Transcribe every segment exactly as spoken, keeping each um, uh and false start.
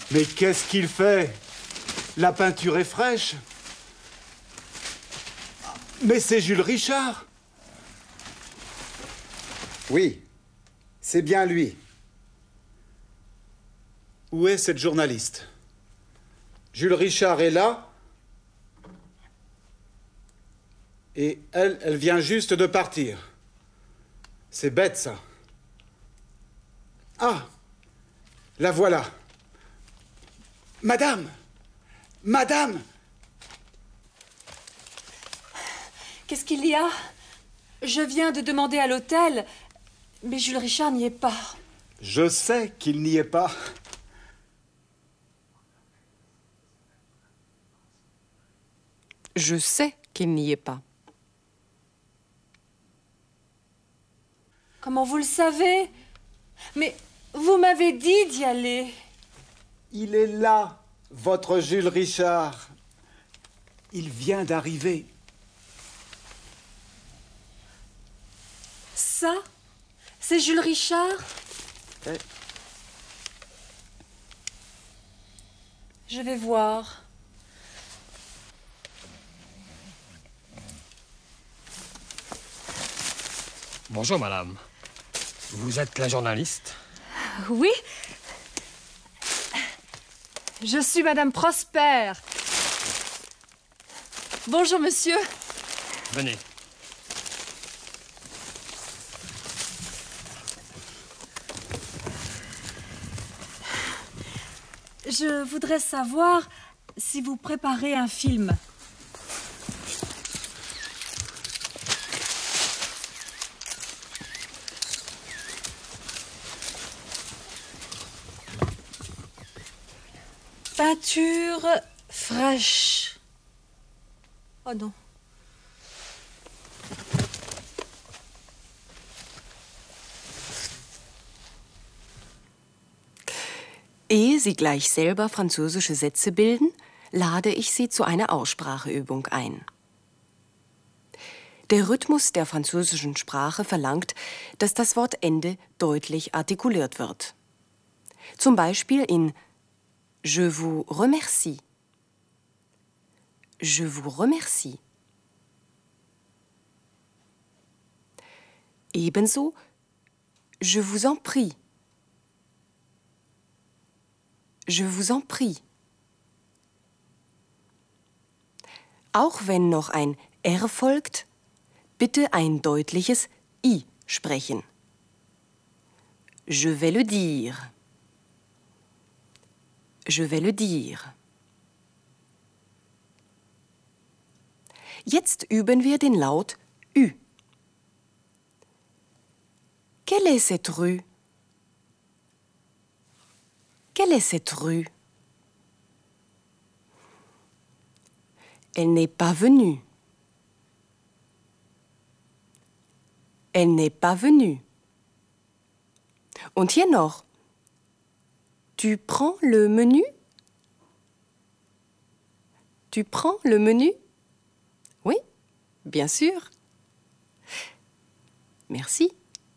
Mais qu'est-ce qu'il fait? La peinture est fraîche. Mais c'est Jules Richard. Oui, c'est bien lui. Où est cette journaliste? Jules Richard est là. Et elle, elle vient juste de partir. C'est bête, ça. Ah, la voilà. Madame! Madame! Qu'est-ce qu'il y a? Je viens de demander à l'hôtel, mais Jules Richard n'y est pas. Je sais qu'il n'y est pas. Je sais qu'il n'y est pas. Comment vous le savez? Mais vous m'avez dit d'y aller. Il est là, votre Jules Richard. Il vient d'arriver. Ça, c'est Jules Richard? Eh. Je vais voir. Bonjour, madame. Vous êtes la journaliste? Oui. Je suis Madame Prosper. Bonjour, monsieur. Venez. Je voudrais savoir si vous préparez un film. Peinture fraîche. Oh non. Ehe Sie gleich selber französische Sätze bilden, lade ich Sie zu einer Ausspracheübung ein. Der Rhythmus der französischen Sprache verlangt, dass das Wortende deutlich artikuliert wird. Zum Beispiel in Je vous remercie. Je vous remercie. Ebenso Je vous en prie. Je vous en prie. Auch wenn noch ein R folgt, bitte ein deutliches I sprechen. Je vais le dire. Je vais le dire. Jetzt üben wir den Laut Ü. Quelle est cette rue? Quelle est cette rue? Elle n'est pas venue. Elle n'est pas venue. Und hier noch. Tu prends le menu? Tu prends le menu? Oui, bien sûr. Merci.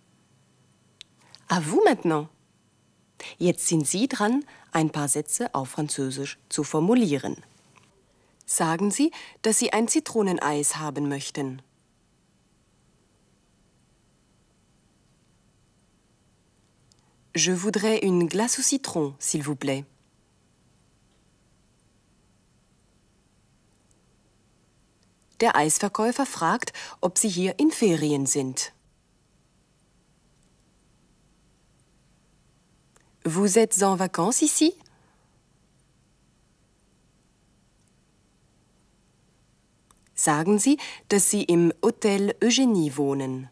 À vous maintenant. Jetzt sind Sie dran, ein paar Sätze auf Französisch zu formulieren. Sagen Sie, dass Sie ein Zitroneneis haben möchten. Je voudrais une glace au citron, s'il vous plaît. Der Eisverkäufer fragt, ob Sie hier in Ferien sind. Vous êtes en vacances ici? Sagen Sie, dass Sie im Hotel Eugénie wohnen.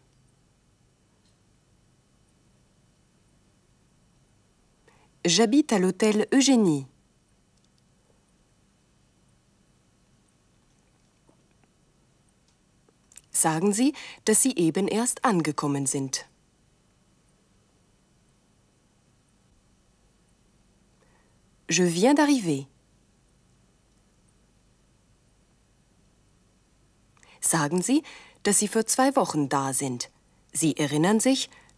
J'habite à l'hôtel Eugénie. Sagen Sie, dass Sie eben erst angekommen sind. Je viens d'arriver. Sagen Sie, dass Sie für zwei Wochen da sind. Sie erinnern sich,